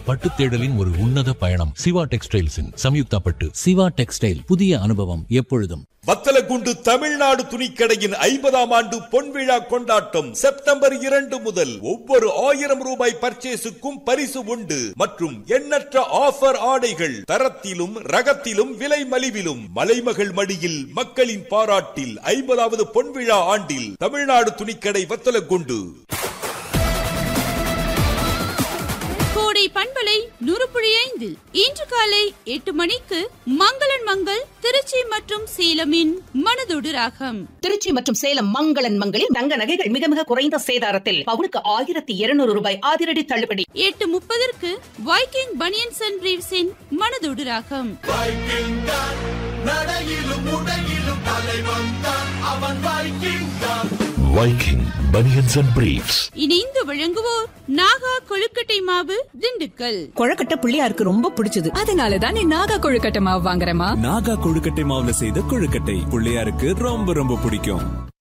பட்டு தேடலின் ஒரு உன்னத பயணம். சிவா டெக்ஸ்டைல்ஸின் சம்யுக்தா பட்டு. சிவா டெக்ஸ்டைல், புதிய அனுபவம் எப்பொழுதும். வத்தலகுண்டு தமிழ்நாடு துணிக்கடையின் 50ஆம் ஆண்டு பொன்விழா கொண்டாட்டம் செப்டம்பர் 2 முதல். ஒவ்வொரு 1000 ரூபாய் பர்ச்சேஸுக்கும் பரிசு உண்டு மற்றும் எண்ணற்ற ஆஃபர் ஆடைகள் தரத்திலும் ரகத்திலும் விலை மலிவிலும். மலைமகள் மடியில் மக்களின் பாராட்டில் 50வது பொன்விழா ஆண்டில் தமிழ்நாடு துணிக்கடை வத்தலகுண்டு. கோடை பண்பலை 100.5 இன்று காலை 8 மணிக்கு மங்களன் மங்கள் திருச்சி மற்றும் சேலமின் மனதொடு ராகம். திருச்சி மற்றும் சேலம் மங்களன் மங்களில் தங்க நகைகள் மிக மிக குறைந்த சேதாரத்தில் பவுனுக்கு 1200 ரூபாய் அதிரடி தள்ளுபடி. 8:30 வைக்கிங் பனியன்ஸ் அண்ட் பிரீவ்ஸின் மனதொடு ராகம். Viking banians and briefs. இணைந்து வழங்குவோர் நாகா கொழுக்கட்டை மாவு, திண்டுக்கல். கொழுக்கட்டை பிள்ளையாருக்கு ரொம்ப பிடிச்சது, அதனாலதான் நீ நாகா கொழுக்கட்டை மாவு வாங்குறமா. நாகா கொழுக்கட்டை மாவுல செய்த கொழுக்கட்டை பிள்ளையாருக்கு ரொம்ப ரொம்ப பிடிக்கும்.